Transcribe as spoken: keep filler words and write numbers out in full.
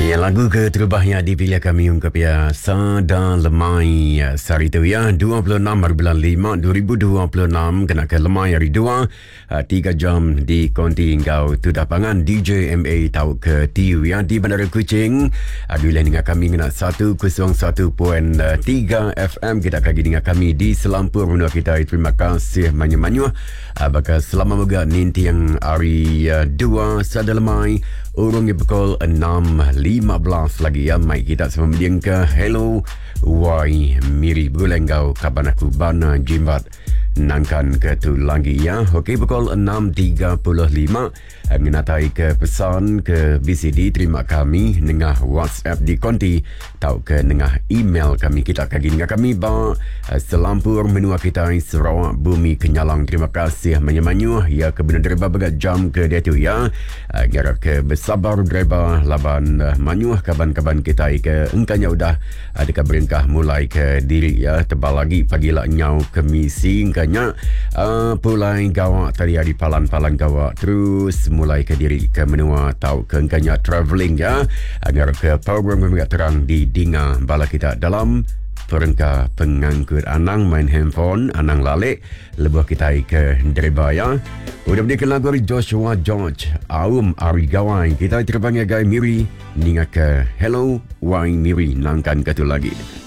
Ya, lagu ke terubahnya dipilih kami ungkap ya Sada Lemai Sari itu ya dua puluh enam hari bulan lima dua ribu dua puluh enam kena ke Lemai hari dua tiga jam di konti engkau tudah pangan D J M A tahu ke T U ya di Bandar Kuching adulah dengan kami kena seratus satu perpuluhan tiga F M kita lagi dengan kami di Selampur menua kita terima kasih banyak-banyak bakal selama moga ninti yang hari dua Sada Lemai urungnya pukul enam lima belas lagi ya mai kita semua mendiang hello wai miri bulengau kaban aku bana jimbat nangkan ke tu lagi ya okey pukul enam tiga puluh lima menatai ke pesan ke B C D terima kami nengah WhatsApp di konti tau ke nengah email kami kita kagi dengan kami ba Selampur menua kita Sarawak Bumi Kenyalang terima kasih banyak-banyak ya ke benar driver bagat jam ke dia tu ya garap ke bersabar driver laban manyuh kaban-kaban kita ke engkanya udah ada berengkah mulai ke diri ya tebal lagi pagilah nyau ke misi engkanya uh, pulai gawak tadi hari palan-palan gawak terus mulai ke diri ke menua tau ke engkanya travelling ya agar ke program yang terang di Dinga bala kita dalam perengkah pengangkut anang main handphone anang lalik lebuh kita ke driver ya udah berikan lagu dari Joshua George Aum Ari Gawai kita terbangnya Gai Miri ninga ke hello Wai Miri nangkan katu lagi